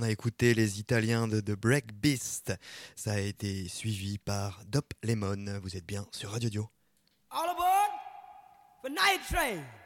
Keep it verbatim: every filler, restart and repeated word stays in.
a écouté les Italiens de The Break Beast. Ça a été suivi par Dop Lemon. Vous êtes bien sur Radio Dio. All aboard for Night Train.